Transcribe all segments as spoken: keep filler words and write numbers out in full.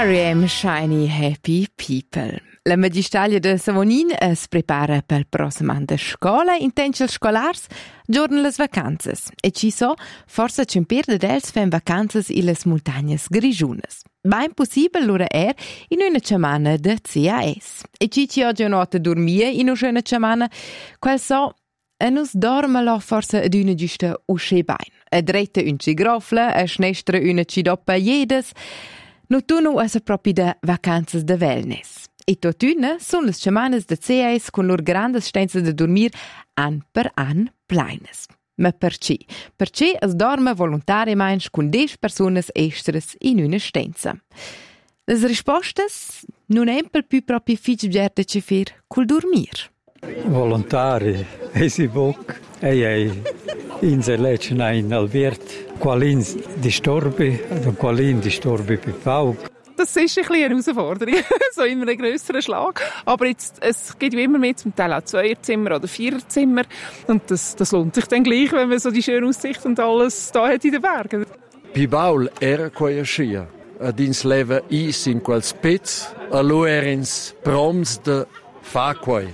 R E M Shiny Happy People. La Magistaglia de Savonin es prepara pel prossimo anno de scola, intention scolars, giorno le vacanzas. E ci so, forse cemper de dels fem vacanzas in les montagnas grigiunas. Ben possibile lura er in una settimana de C A S. E ci ci oggi una notte dormia in una settimana, qual so, e nus dormalo forse ad una giusta usce bain. A drette un ci grofla, a snestra una ci doppa jedes. No tu no es proprio de vacanzas de wellness. E totuna son las semanas de C A S con lor grandes stenze de dormir an per an pleines. Ma perché? Perché es dorme voluntariamente con dez personas extras in una stenza. Les rispostas non empel più proprio fich gerte ci fer col dormir. Volontari, e si boc, e ei in se lecen ein albiert, qualin disturbi, oder qualin disturbi per pauk. Das ist ein bisschen eine Herausforderung, so in einem grösseren Schlag. Aber jetzt, es geht ja immer mehr, zum Teil auch Zweierzimmer oder Viererzimmer. Und das, das lohnt sich dann gleich, wenn man so die schöne Aussicht und alles da hat in den Bergen. Pi baul era quaia scia, ad ins leva is in quel spez, a lo erins proms de fa quai.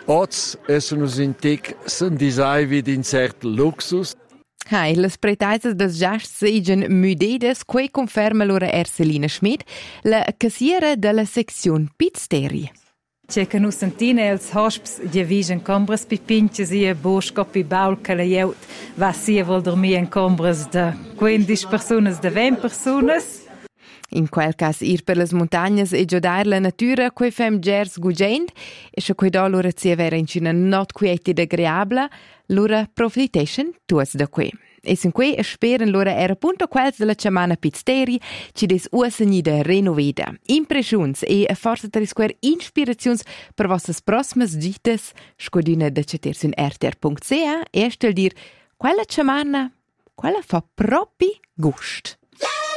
Oz essen us in tic sen disai vid in cert luxus. Hai, les pretaises des gests segen müdedes, quei conferma l'ora Erselina Schmidt, la cassiera della sezione Pizzterie. C'è che nu sentine els hosps di vision combras pipinche sia boscopi baul che la jeut va sia vol dormir in combras de quindici personas de venti personas. In quel cas ir per les montagnas e giodair la natura, quei fem gers gugend, e se quei da l'ora zia vera in cina not quieti ed agreabla, l'ora profiteschen tuas da quei. E sin quei esperen l'ora era punto quels della settimana Pizzteri, ci des uasagni da renoveda. Impressions e a forza trisquer inspirazions per vossas prossimas gites, scodina da ceter sun r t r punct c a e stel dir, quella settimana, quella fa propi gust.